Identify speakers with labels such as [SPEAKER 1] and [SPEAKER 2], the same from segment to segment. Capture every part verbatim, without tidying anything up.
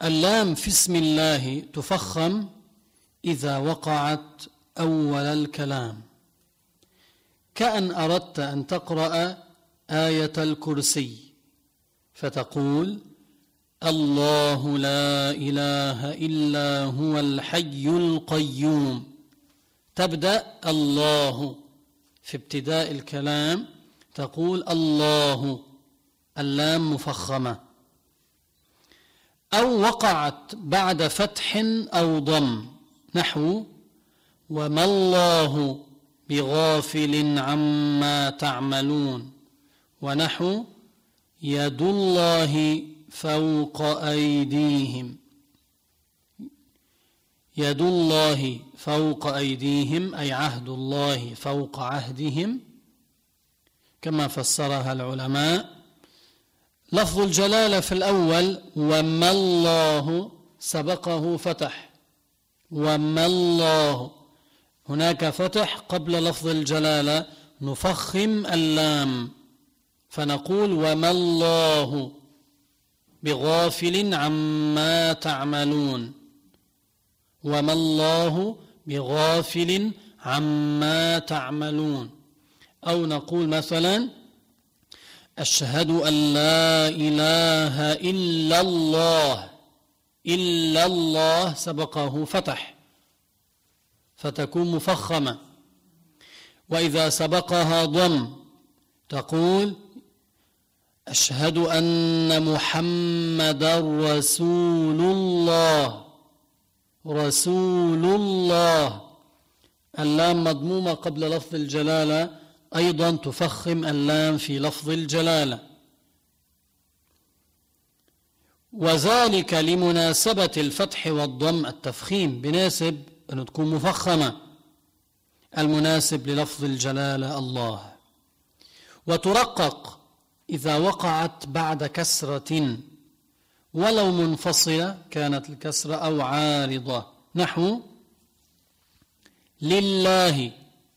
[SPEAKER 1] اللام في اسم الله تفخم إذا وقعت أول الكلام، كأن أردت أن تقرأ آية الكرسي فتقول الله لا إله إلا هو الحي القيوم، تبدأ الله في ابتداء الكلام تقول الله، اللام مفخمة. أو وقعت بعد فتح أو ضم، نحو وما الله بغافل عما تعملون، ونحو يد الله فوق أيديهم، يد الله فوق أيديهم أي عهد الله فوق عهدهم كما فسرها العلماء. لفظ الجلالة في الأول وما الله سبقه فتح، وما الله هناك فتح قبل لفظ الجلالة، نفخم اللام فنقول وما الله بغافل عما تعملون، وما الله بغافل عما تعملون. أو نقول مثلا أشهد أن لا إله إلا الله، إلا الله سبقه فتح فتكون مفخمة. وإذا سبقها ضم تقول أشهد أن محمدا رسول الله، رسول الله، اللام مضمومة قبل لفظ الجلالة أيضا تفخم اللام في لفظ الجلالة، وذلك لمناسبة الفتح والضم. التفخيم بناسب أن تكون مفخمة، المناسب للفظ الجلالة الله. وترقق إذا وقعت بعد كسرة ولو منفصلة كانت الكسرة أو عارضة، نحو لله،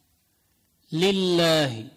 [SPEAKER 1] لله،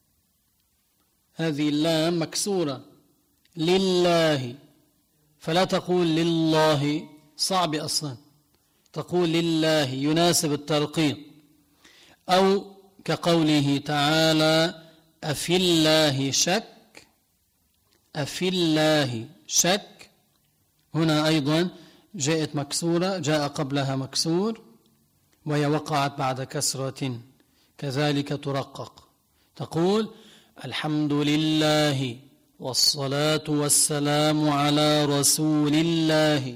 [SPEAKER 1] هذه اللام مكسورة لله، فلا تقول لله، صعب أصلا، تقول لله يناسب الترقيق. أو كقوله تعالى أفي الله شك، أفي الله شك، هنا أيضا جاءت مكسورة، جاء قبلها مكسور وهي وقعت بعد كسرة، كذلك ترقق، تقول الحمد لله والصلاة والسلام على رسول الله،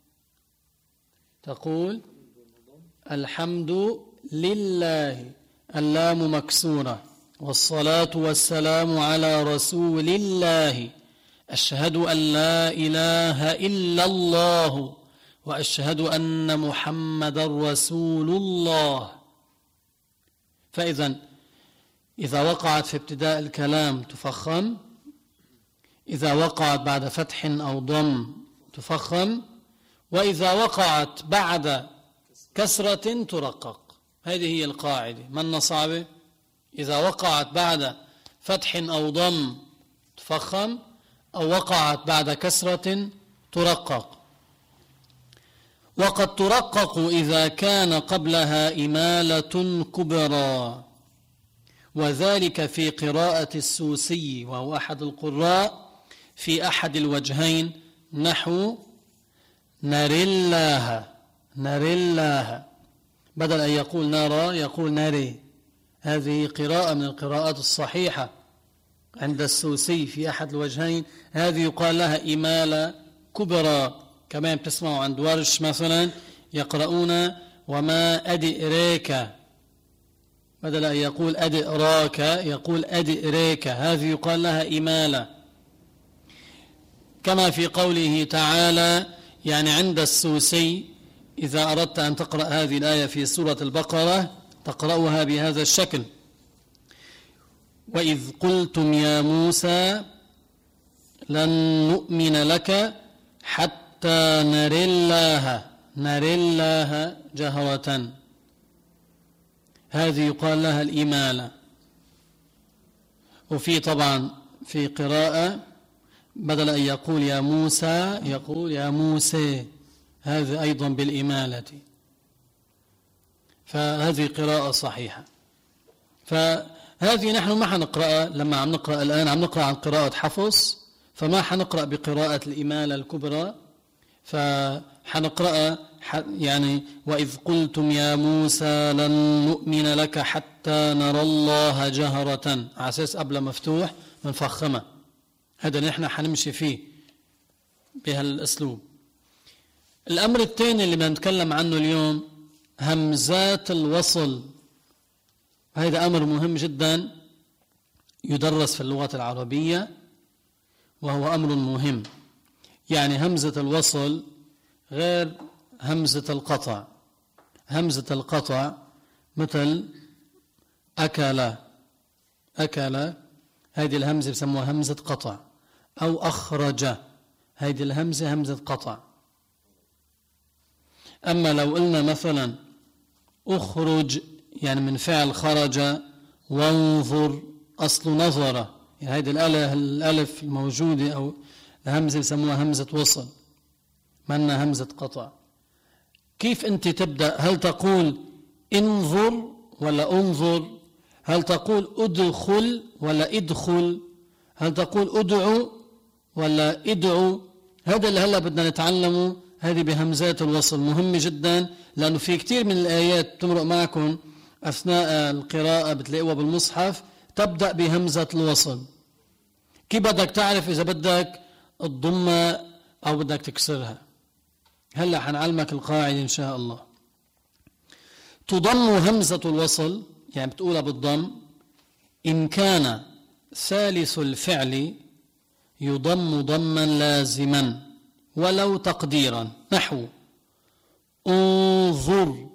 [SPEAKER 1] تقول الحمد لله، اللام مكسورة، والصلاة والسلام على رسول الله، أشهد أن لا إله إلا الله وأشهد أن محمدا رسول الله. فإذا إذا وقعت في ابتداء الكلام تفخم، إذا وقعت بعد فتح أو ضم تفخم، وإذا وقعت بعد كسرة ترقق. هذه هي القاعدة، من صعبة؟ إذا وقعت بعد فتح أو ضم تفخم، أو وقعت بعد كسرة ترقق. وقد ترقق إذا كان قبلها إمالة كبرى، وذلك في قراءة السوسي وهو أحد القراء في أحد الوجهين، نحو نري الله، نري الله، بدل أن يقول نرى يقول نري. هذه قراءة من القراءات الصحيحة عند السوسي في أحد الوجهين، هذه يقال لها إمالة كبرى. كما بتسمعوا عند ورش مثلا يقرؤون وما أدئ ريك، بدل أن يقول أدئ راك يقول أدئ ريك، هذه يقال لها إمالة. كما في قوله تعالى، يعني عند السوسي إذا أردت أن تقرأ هذه الآية في سورة البقرة تقرأها بهذا الشكل: وإذ قلتم يا موسى لن نؤمن لك حتى نري الله، نري الله جهرة، هذه يقال لها الإمالة. وفي طبعا في قراءة بدل أن يقول يا موسى يقول يا موسى، هذا أيضا بالإمالة، فهذه قراءة صحيحة. فهذه نحن ما حنقرأ، لما عم نقرأ الآن عم نقرأ عن قراءة حفص، فما حنقرأ بقراءة الإمالة الكبرى، فحنقرأ يعني وإذ قلتم يا موسى لن نؤمن لك حتى نرى الله جهرة، على أساس قبل مفتوح منفخمة، هذا نحن حنمشي فيه بهالأسلوب. الأمر الثاني اللي بنتكلم عنه اليوم همزات الوصل، هذا أمر مهم جدا يدرس في اللغة العربية، وهو أمر مهم. يعني همزة الوصل غير همزة القطع. همزة القطع مثل أكل، أكل هذه الهمزة بسموها همزة قطع، أو أخرج هذه الهمزة همزة قطع. أما لو قلنا مثلا أخرج يعني من فعل خرج، وانظر أصل نظر، يعني هذه الألف الموجودة أو الهمزة بسموها همزة وصل، معناها همزة قطع. كيف أنت تبدأ؟ هل تقول انظر ولا انظر؟ هل تقول ادخل ولا ادخل؟ هل تقول ادعو ولا ادعو؟ هذا اللي هلا بدنا نتعلمه، هذه بهمزات الوصل مهمة جدا، لأنه في كتير من الآيات تمرق معكم أثناء القراءة بتلاقوها بالمصحف تبدأ بهمزة الوصل. كيف بدك تعرف إذا بدك الضمة أو بدك تكسرها؟ هلا حنعلمك القاعدة إن شاء الله. تضم همزة الوصل، يعني بتقولها بالضم، إن كان ثالث الفعل يضم ضما لازما ولو تقديرا، نحو انظر،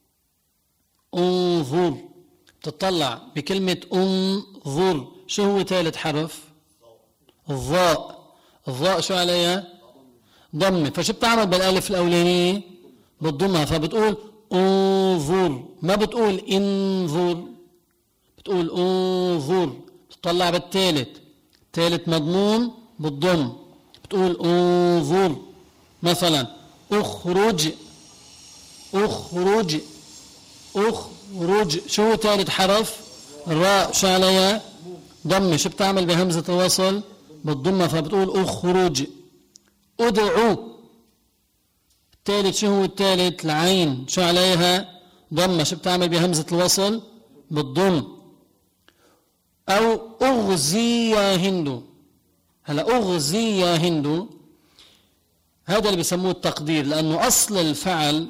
[SPEAKER 1] انظر تطلع بكلمة انظر، شو هو ثالث حرف؟ الضاء. الضاء شو عليها؟ ضمة، فشو بتعمل بالالف الاولانية؟ بتضمها، فبتقول انظر، ما بتقول انظر، بتقول انظر، تطلع بالثالث، ثالث مضمون بالضم، بتقول انظر. مثلا اخرج، اخرج، اخرج، شو هو ثالث حرف؟ الراء، شو عليها؟ ضمة، شو بتعمل بهمزة الوصل؟ بالضمة، فبتقول اخرج. ادعو، الثالث شو هو الثالث؟ العين، شو عليها؟ ضمة، شو بتعمل بهمزة الوصل؟ بالضم. أو أغزي يا هندو، هلا أغزي يا هندو هذا اللي بيسموه التقدير، لأنه أصل الفعل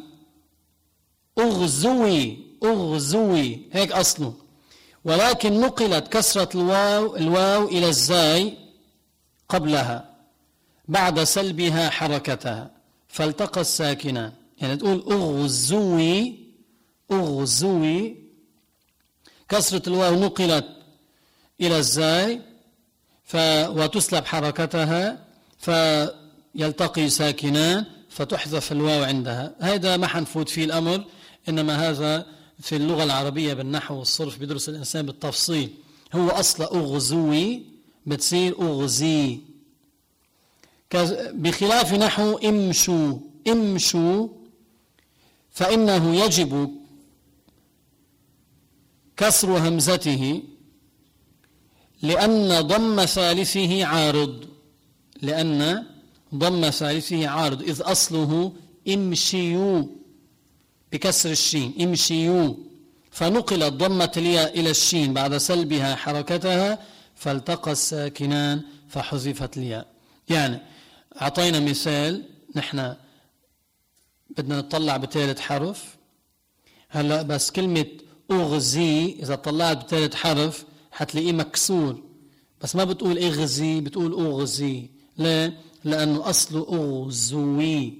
[SPEAKER 1] أغزوي، أغزوي هيك أصله، ولكن نقلت كسرة الواو الواو إلى الزاي قبلها بعد سلبها حركتها فالتقى الساكنان، يعني تقول أغزوي، أغزوي، كسرة الواو نقلت إلى الزاي ف وتسلب حركتها فيلتقي ساكنان فتحذف الواو عندها. هذا ما حنفوت فيه الأمر، إنما هذا في اللغة العربية بالنحو والصرف بيدرس الإنسان بالتفصيل. هو أصل أغزوي بتصير أغزي، بخلاف نحو امشوا، امشوا فإنه يجب كسر همزته لأن ضم ثالثه عارض، لأن ضم ثالثه عارض، إذ أصله امشيوا بكسر الشين، امشيوا، فنقلت ضمة الياء إلى الشين بعد سلبها حركتها فالتقى الساكنان فحذفت الياء. يعني أعطينا مثال، نحن بدنا نطلع بثالث حرف، هلا بس كلمة أغزي إذا طلعت بثالث حرف حتلاقيه مكسور، بس ما بتقول اغزي، بتقول أغزي. ليه؟ لأنه أصله أغزوي.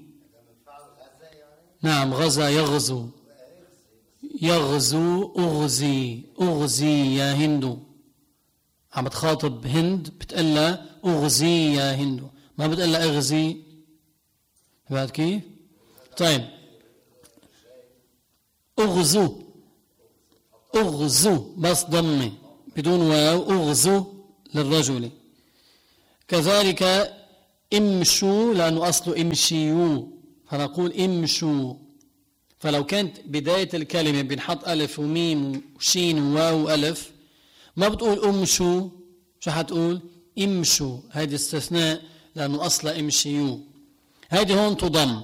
[SPEAKER 1] نعم، غزا يغزو، يغزو، أغزي، أغزي يا هندو، عم تخاطب هند بتقلها أغزي يا هندو، ما بتقلها أغزي. بعد كيف؟ طيب أغزو، أغزو بس ضمي بدون واو، أغزو للرجل. كذلك امشوا لأنه أصله امشيوا فنقول امشوا. فلو كانت بداية الكلمة بنحط ألف وميم وشين وواو وألف ما بتقول امشوا، شو حتقول؟ امشوا. هذا استثناء لأنه أصله امشيوا. هذه هون تضم.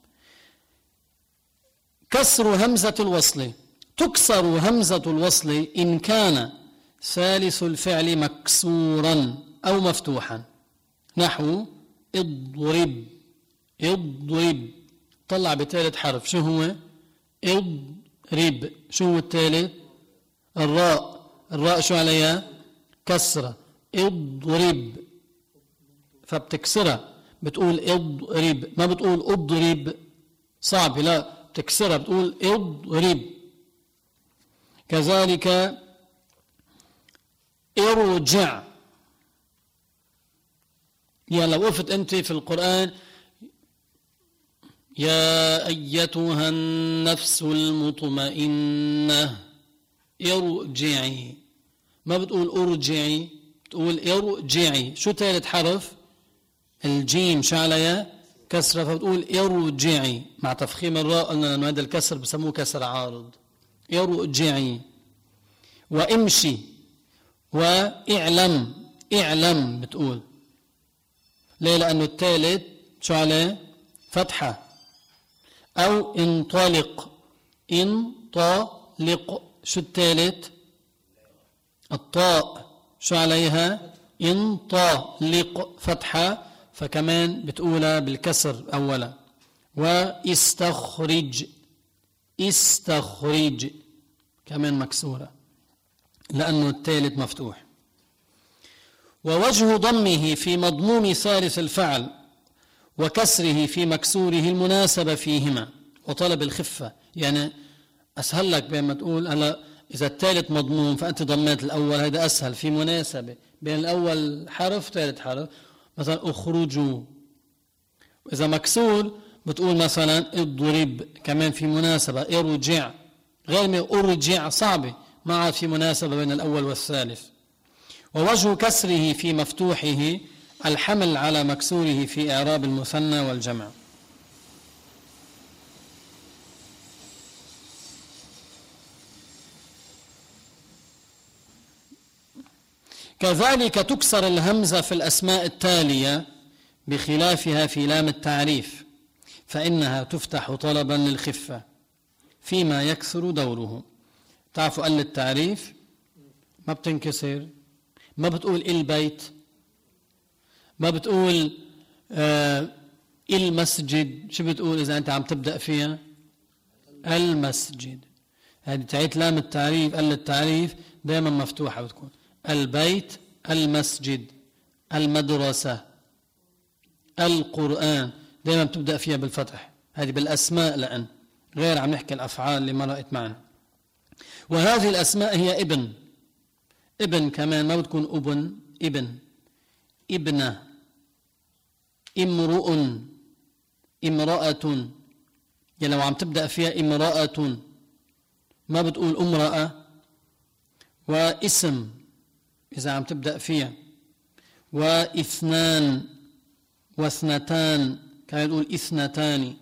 [SPEAKER 1] كسر همزة الوصل، تكسر همزة الوصل إن كان ثالث الفعل مكسورا أو مفتوحا، نحو اضرب. اضرب طلع بثالث حرف، شو هو؟ اضرب. شو هو الثالث؟ الراء. الراء شو عليها؟ كسرة. اضرب فبتكسرها، بتقول اضرب، ما بتقول اضرب صعب، لا بتكسرها بتقول اضرب. كذلك ارجع. يعني لو وقفت انت في القرآن يا أيتها النفس المطمئنة ارجعي، ما بتقول ارجعي، بتقول ارجعي. شو ثالث حرف؟ الجيم، شو عليها؟ كسرة، فبتقول ارجعي مع تفخيم الراء. قلنا لأنه هذا الكسر بسموه كسر عارض. ارجعي. وامشي واعلم. اعلم بتقول ليه؟ لأنه الثالث شو عليه؟ فتحة. أو انطلق. انطلق. شو الثالث؟ الطاء، شو عليها؟ انطلق فتحة، فكمان بتقولها بالكسر أولا. واستخرج. استخرج كمان مكسورة لأنه الثالث مفتوح. ووجه ضمه في مضموم ثالث الفعل وكسره في مكسوره المناسبة فيهما وطلب الخفة. يعني أسهل لك بين ما تقول هلا إذا الثالث مضموم فأنت ضميت الأول، هذا أسهل في مناسبة بين الأول حرف ثالث حرف. مثلا اخرجوا. إذا مكسور بتقول مثلا اضرب، كمان في مناسبة. ارجع غير ما ارجع صعبة، ما عاد في مناسبة بين الأول والثالث. ووجه كسره في مفتوحه الحمل على مكسوره في إعراب المثنى والجمع. كذلك تكسر الهمزة في الأسماء التالية بخلافها في لام التعريف، فإنها تفتح طلبا للخفة فيما يكثر دوره. تعرفوا ال التعريف ما بتنكسر، ما بتقول البيت، ما بتقول آه المسجد. شو بتقول إذا أنت عم تبدأ فيها؟ المسجد. هذه تعيت لام التعريف. ال التعريف دائما مفتوحة بتكون. البيت، المسجد، المدرسة، القرآن، دائما بتبدأ فيها بالفتح. هذه بالأسماء، لأن غير عم نحكي الأفعال اللي مرقت معنا. وهذه الأسماء هي ابن. ابن كمان ما بتكون ابن، ابن، ابنة، امرؤ، امرأة. يعني لو عم تبدأ فيها امرأة ما بتقول امرأة. واسم إذا عم تبدأ فيها. واثنان واثنتان كان يقول اثنتان.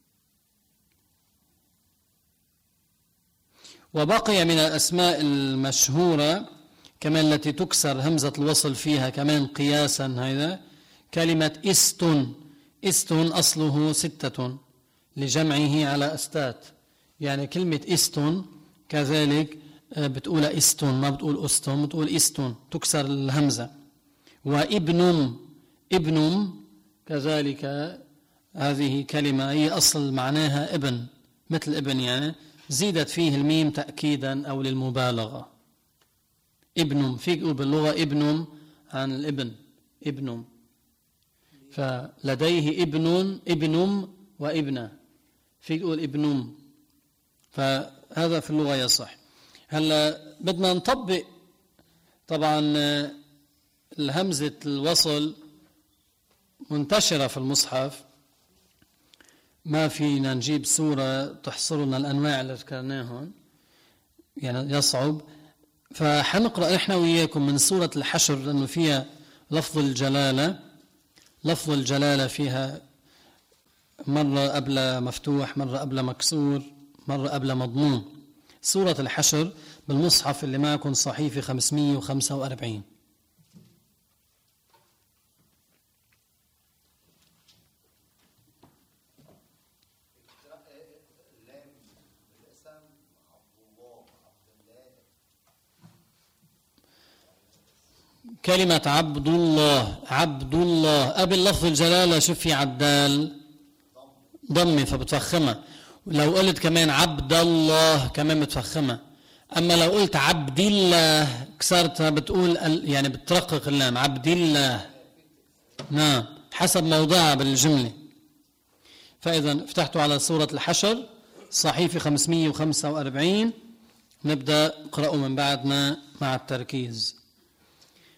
[SPEAKER 1] وبقي من الأسماء المشهورة كمان التي تكسر همزة الوصل فيها كمان قياسا هذا كلمة استن. استن أصله ستة لجمعه على أستات. يعني كلمة استن كذلك بتقول استن، ما بتقول أستن، بتقول استن، تكسر الهمزة. وابن، ابن كذلك هذه كلمة هي أصل معناها ابن، مثل ابن، يعني زيدت فيه الميم تأكيدا أو للمبالغة. ابن فيك تقول باللغة ابن عن الابن، ابن. فلديه ابن، ابن وابنة، فيك تقول ابن. فهذا في اللغة يصح. هلا بدنا نطبق طبعا الهمزة الوصل منتشرة في المصحف، ما فينا نجيب سورة تحصر لنا الأنواع اللي ذكرناهم، يعني يصعب. فحنقرأ نحن وياكم من سورة الحشر لأنه فيها لفظ الجلالة، لفظ الجلالة فيها مرة قبل مفتوح، مرة قبل مكسور، مرة قبل مضموم. سورة الحشر بالمصحف اللي معكم صحيفة خمسمية وخمسة وأربعين. كلمة عبد الله، عبد الله قبل لفظ الجلالة شوف في عدال ضمي فبتفخمها، ولو قلت كمان عبد الله كمان بتفخمها. أما لو قلت عبد الله كسرتها بتقول يعني بترقق اللام عبد الله، نعم حسب موضعها بالجملة. فإذا فتحتوا على سورة الحشر صحيفة خمسمية وخمسة وأربعين، نبدأ اقرأوا من بعدنا مع التركيز.